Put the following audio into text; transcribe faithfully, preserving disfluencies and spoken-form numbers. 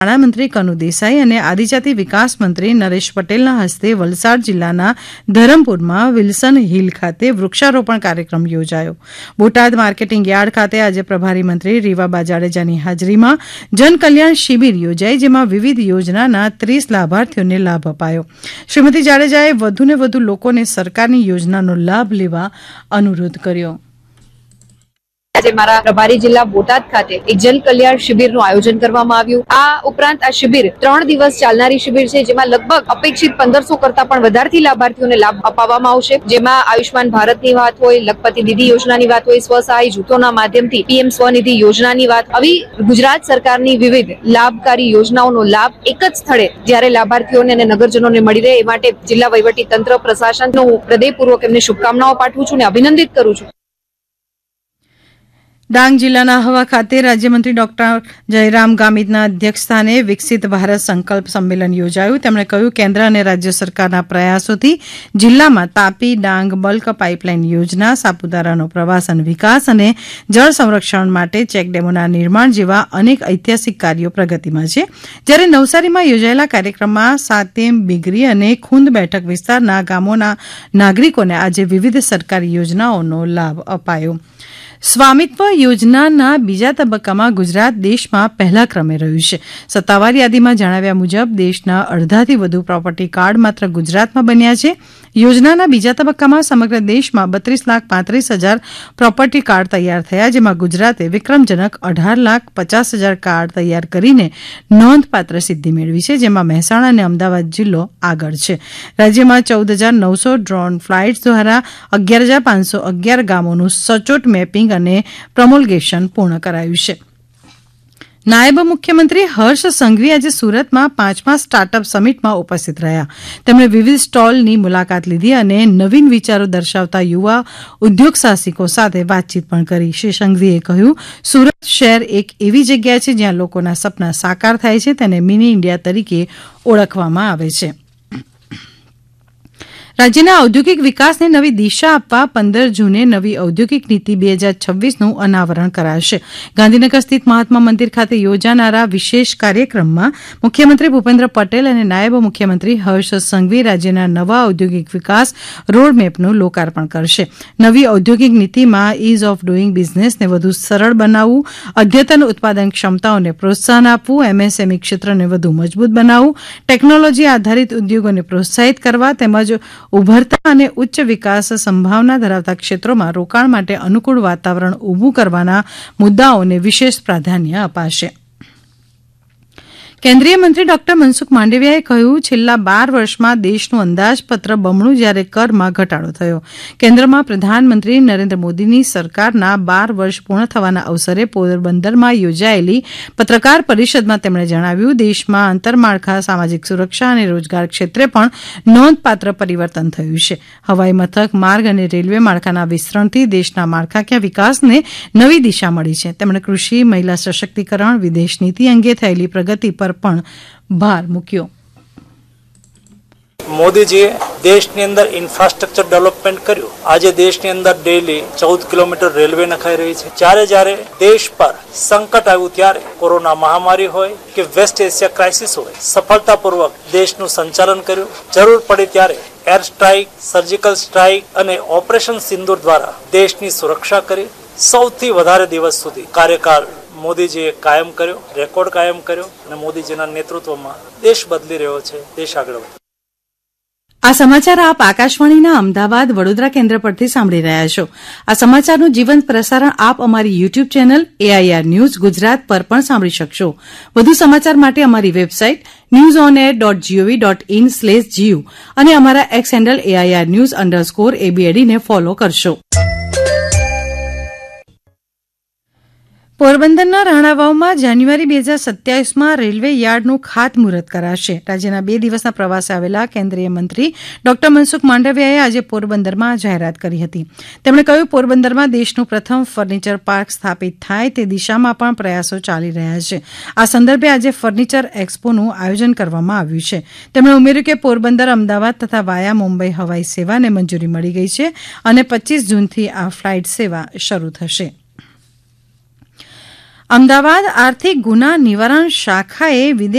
નાણામંત્રી કનુ દેસાઈ અને આદિજાતિ વિકાસ મંત્રી નરેશ પટેલના હસ્તે વલસાડ જિલ્લાના ધરમપુરમાં વિલ્સન હિલ ખાતે વૃક્ષારોપણ કાર્યક્રમ યોજાયો. બોટાદ માર્કેટિંગ યાર્ડ ખાતે આજે પ્રભારી મંત્રી રીવાબા જાડેજાની હાજરીમાં જનકલ્યાણ શિબિર યોજાઈ, જેમાં વિવિધ યોજનાના ત્રીસ લાભાર્થીઓને લાભ અપાયો. શ્રીમતી જાડેજાએ વધુને વધુ લોકોને સરકારની યોજનાનો લાભ લેવા અનુરોધ કર્યો. આજે મારા પ્રભારી જિલ્લા બોટાદ ખાતે એક જન કલ્યાણ શિબિરનું આયોજન કરવામાં આવ્યું. આ ઉપરાંત આ શિબિર ત્રણ દિવસ ચાલનારી શિબિર છે, જેમાં લગભગ અપેક્ષિત પંદરસો કરતા પણ વધારથી લાભાર્થીઓને લાભ અપાવવામાં આવશે. જેમાં આયુષ્માન ભારતની વાત હોય, લખપતિ દીદી યોજનાની વાત હોય, સ્વસહાય જૂથોના માધ્યમથી પીએમ સ્વનિધિ યોજનાની વાત, આવી ગુજરાત સરકારની વિવિધ લાભકારી યોજનાઓનો લાભ એક જ સ્થળે જ્યારે લાભાર્થીઓને અને નગરજનોને મળી રહે એ માટે જિલ્લા વહીવટી તંત્ર પ્રશાસનનો હું હૃદયપૂર્વક એમને શુભકામનાઓ પાઠવું છું અને અભિનંદિત કરું છું. ડાંગ જિલ્લાના હવા ખાતે રાજ્યમંત્રી ડોક્ટર જયરામ ગામિતના અધ્યક્ષસ્થાને વિકસિત ભારત સંકલ્પ સંમેલન યોજાયું. તેમણે કહ્યું, કેન્દ્ર અને રાજ્ય સરકારના પ્રયાસોથી જિલ્લામાં તાપી ડાંગ બલ્ક પાઇપલાઇન યોજના, સાપુતારાનો પ્રવાસન વિકાસ અને જળ સંરક્ષણ માટે ચેકડેમોના નિર્માણ જેવા અનેક ઐતિહાસિક કાર્યો પ્રગતિમાં છે. જ્યારે નવસારીમાં યોજાયેલા કાર્યક્રમમાં સાતેમ, બિગરી અને ખુંદ બેઠક વિસ્તારના ગામોના નાગરિકોને આજે વિવિધ સરકારી યોજનાઓનો લાભ અપાયો. સ્વામિત્વ યોજનાના બીજા તબક્કામાં ગુજરાત દેશમાં પહેલા ક્રમે રહ્યું છે. સત્તાવાર યાદીમાં જણાવ્યા મુજબ દેશના અડધાથી વધુ પ્રોપર્ટી કાર્ડ માત્ર ગુજરાતમાં બન્યા છે. યોજનાના બીજા તબક્કામાં સમગ્ર દેશમાં બત્રીસ લાખ પાંત્રીસ હજાર પ્રોપર્ટી કાર્ડ તૈયાર થયા, જેમાં ગુજરાતે વિક્રમજનક અઢાર લાખ પચાસ હજાર કાર્ડ તૈયાર કરીને નોંધપાત્ર સિદ્ધિ મેળવી છે, જેમાં મહેસાણા અને અમદાવાદ જિલ્લો આગળ છે. રાજ્યમાં ચૌદ હજાર નવસો ડ્રોન ફ્લાઇટ્સ દ્વારા અગિયાર હજાર પાંચસો અગિયાર ગામોનું સચોટ મેપિંગ અને પ્રમોલ્ગેશન પૂર્ણ કરાયું છે. નાયબ મુખ્યમંત્રી હર્ષ સંઘવી આજે સુરતમાં પાંચમા સ્ટાર્ટઅપ સમિટમાં ઉપસ્થિત રહ્યા. તેમણે વિવિધ સ્ટોલની મુલાકાત લીધી અને નવીન વિચારો દર્શાવતા યુવા ઉદ્યોગ સાહસિકો સાથે વાતચીત પણ કરી. શ્રી સંઘવીએ કહ્યું, સુરત શહેર એક એવી જગ્યા છે જ્યાં લોકોના સપના સાકાર થાય છે, તેને મિની ઇન્ડિયા તરીકે ઓળખવામાં આવે છે. રાજ્યના ઔદ્યોગિક વિકાસને નવી દિશા આપવા પંદર જૂને નવી ઔદ્યોગિક નીતિ બે હજાર છવ્વીસનું અનાવરણ કરાશે. ગાંધીનગર સ્થિત મહાત્મા મંદિર ખાતે યોજાનારા વિશેષ કાર્યક્રમમાં મુખ્યમંત્રી ભૂપેન્દ્ર પટેલ અને નાયબ મુખ્યમંત્રી હર્ષ સંઘવી રાજ્યના નવા ઔદ્યોગિક વિકાસ રોડમેપનું લોકાર્પણ કરશે. નવી ઔદ્યોગિક નીતિમાં ઇઝ ઓફ ડુઇંગ બિઝનેસને વધુ સરળ બનાવવું, અદ્યતન ઉત્પાદન ક્ષમતાઓને પ્રોત્સાહન આપવું, એમએસએમઈ ક્ષેત્રને વધુ મજબૂત બનાવવું, ટેકનોલોજી આધારિત ઉદ્યોગોને પ્રોત્સાહિત કરવા તેમજ ઉભરતા અને ઉચ્ચ વિકાસ સંભાવના ધરાવતા ક્ષેત્રોમાં રોકાણ માટે અનુકૂળ વાતાવરણ ઊભું કરવાના મુદ્દાઓને વિશેષ પ્રાધાન્ય અપાશે. કેન્દ્રીય મંત્રી ડોક્ટર મનસુખ માંડવિયાએ કહ્યું, છેલ્લા બાર વર્ષમાં દેશનું અંદાજપત્ર બમણું જ્યારે કરમાં ઘટાડો થયો. કેન્દ્રમાં પ્રધાનમંત્રી નરેન્દ્ર મોદીની સરકારના બાર વર્ષ પૂર્ણ થવાના અવસરે પોરબંદરમાં યોજાયેલી પત્રકાર પરિષદમાં તેમણે જણાવ્યું, દેશમાં આંતરમાળખા, સામાજિક સુરક્ષા અને રોજગાર ક્ષેત્રે પણ નોંધપાત્ર પરિવર્તન થયું છે. હવાઈ મથક, માર્ગ અને રેલવે માળખાના વિસ્તરણથી દેશના માળખાકીય વિકાસને નવી દિશા મળી છે. તેમણે કૃષિ, મહિલા સશક્તિકરણ, વિદેશ નીતિ અંગે થયેલી પ્રગતિ પર પણ ભાર મૂક્યો. મોદીજીએ દેશની અંદર ઇન્ફ્રાસ્ટ્રક્ચર ડેવલપમેન્ટ કર્યું. આજે દેશની અંદર ડેઈલી ચૌદ કિલોમીટર રેલવે નખાઈ રહી છે. જ્યારે જ્યારે દેશ પર સંકટ આવ્યું ત્યારે કોરોના મહામારી હોય કે વેસ્ટ એશિયા ક્રાઇસિસ હોય, સફળતાપૂર્વક દેશનું સંચાલન કર્યું. જરૂર પડી ત્યારે એર સ્ટ્રાઇક, સર્જિકલ સ્ટ્રાઇક અને ઓપરેશન સિંદૂર દ્વારા દેશની સુરક્ષા કરી. સૌથી વધારે દિવસ સુધી કાર્યકાળ મોદીજીએ કાયમ કર્યો, રેકોર્ડ કાયમ કર્યો અને મોદીજીના નેતૃત્વમાં દેશ બદલી રહ્યો છે, દેશ આગળ વધે. આ સમાચાર આપ આકાશવાણીના અમદાવાદ વડોદરા કેન્દ્ર પરથી સાંભળી રહ્યા છો. આ સમાચારનું જીવંત પ્રસારણ આપ અમારી YouTube channel AIR news Gujarat પર પણ સાંભળી શકશો. વધુ સમાચાર માટે અમારી website news on air dot GOV dot in slash GU અને અમારા x handle AIR news underscore એબીએડીને follow કરશો. પોરબંદરના રાણાવાવમાં જાન્યુઆરી બે હજાર સત્યાવીસમાં રેલવે યાર્ડનું ખાતમુહૂર્ત કરાશે. રાજ્યના બે દિવસના પ્રવાસે આવેલા કેન્દ્રીય મંત્રી ડોક્ટર મનસુખ માંડવિયાએ આજે પોરબંદરમાં જાહેરાત કરી હતી. તેમણે કહ્યું, પોરબંદરમાં દેશનું પ્રથમ ફર્નિચર પાર્ક સ્થાપિત થાય તે દિશામાં પણ પ્રયાસો ચાલી રહ્યા છે. આ સંદર્ભે આજે ફર્નિચર એક્સપોનું આયોજન કરવામાં આવ્યું છે. તેમણે ઉમેર્યું કે પોરબંદર, અમદાવાદ તથા વાયા મુંબઈ હવાઈ સેવાને મંજૂરી મળી ગઈ છે અને પચીસ જૂનથી આ ફ્લાઇટ સેવા શરૂ થશે. અમદાવાદ આર્થિક ગુના નિવારણ શાખાએ વિદેશ